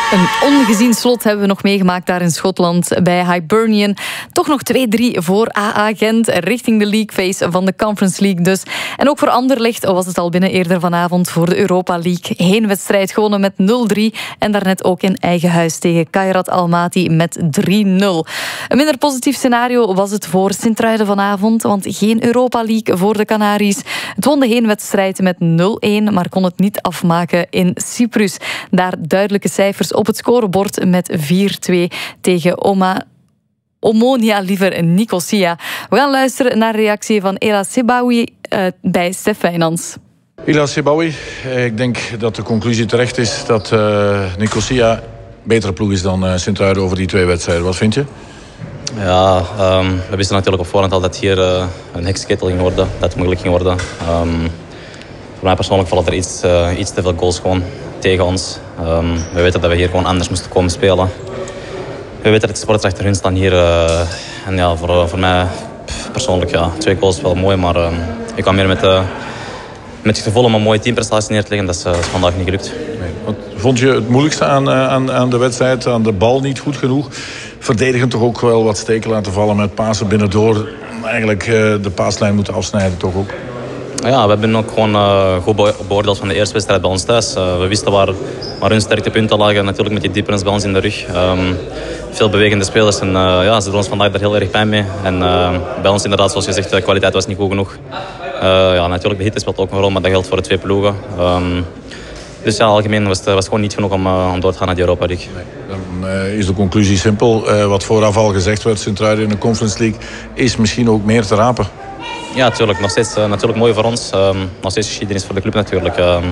Een ongezien slot hebben we nog meegemaakt daar in Schotland bij Hibernian. Toch nog 2-3 voor AA Gent richting de League phase van de Conference League dus. En ook voor Anderlecht was het al binnen eerder vanavond voor de Europa League. Heenwedstrijd gewonnen met 0-3 en daarnet ook in eigen huis tegen Kairat Almaty met 3-0. Een minder positief scenario was het voor Sint-Truiden vanavond, want geen Europa League voor de Canaries. Het won de heenwedstrijd met 0-1, maar kon het niet afmaken in Cyprus. Daar duidelijke cijfers op het scorebord met 4-2 tegen Omonia Nicosia. We gaan luisteren naar de reactie van Ela Sebaoui bij Stef Wijnands. Ela Sebaoui, ik denk dat de conclusie terecht is dat Nicosia een betere ploeg is dan Sint-Truiden over die twee wedstrijden. Wat vind je? Ja, we wisten natuurlijk op voorhand al dat hier een heksenketel ging worden, dat het moeilijk ging worden. Voor mij persoonlijk vallen er iets te veel goals gewoon tegen ons. We weten dat we hier gewoon anders moesten komen spelen. We weten dat de sporters achter hun staan hier. En ja, voor mij persoonlijk, ja, 2 goals wel mooi. Maar ik kwam meer met het gevoel om een mooie teamprestatie neer te leggen. Dat is vandaag niet gelukt. Nee. Wat vond je het moeilijkste aan de wedstrijd? Aan de bal niet goed genoeg? Verdedigend toch ook wel wat steken laten vallen met pasen binnendoor. Eigenlijk de paaslijn moeten afsnijden toch ook? Ja, we hebben ook gewoon goed beoordeeld van de eerste wedstrijd bij ons thuis. We wisten waar hun sterke punten lagen. Natuurlijk met die deepness bij ons in de rug. Veel bewegende spelers. En ja, ze doen ons vandaag daar heel erg pijn mee. En bij ons inderdaad, zoals je zegt, de kwaliteit was niet goed genoeg. Ja, natuurlijk, de hitte speelt ook een rol, maar dat geldt voor de 2 ploegen. Dus ja, algemeen was het gewoon niet genoeg om door te gaan naar de Europa League. Dan is de conclusie simpel. Wat vooraf al gezegd werd, Sint-Truiden in de Conference League is misschien ook meer te rapen. Ja, natuurlijk. Nog steeds natuurlijk mooi voor ons. Nog steeds geschiedenis voor de club natuurlijk.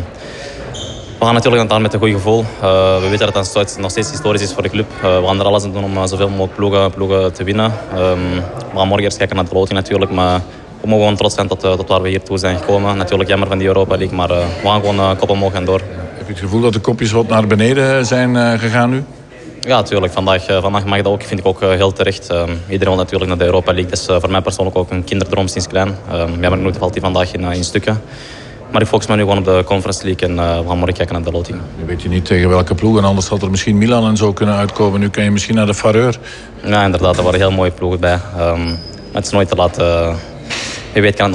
We gaan natuurlijk aan met een goed gevoel. We weten dat het nog steeds historisch is voor de club. We gaan er alles aan doen om zoveel mogelijk ploegen te winnen. We gaan morgen eerst kijken naar de loting natuurlijk. Maar we mogen gewoon trots zijn tot waar we hier toe zijn gekomen. Natuurlijk jammer van die Europa League, maar we gaan gewoon kop omhoog en door. Heb je het gevoel dat de kopjes wat naar beneden zijn gegaan nu? Ja, natuurlijk. Vandaag mag dat ook, vind ik ook heel terecht. Iedereen wil natuurlijk naar de Europa League. Dat is voor mij persoonlijk ook een kinderdroom sinds klein. Jammer genoeg valt die vandaag in stukken. Maar ik focus me nu gewoon op de Conference League en we gaan morgen kijken naar de loting. Je weet je niet tegen welke ploeg en anders had er misschien Milan en zo kunnen uitkomen. Nu kan je misschien naar de Fareur. Ja, inderdaad. Er waren heel mooie ploegen bij. Het is nooit te laat. Je weet kan het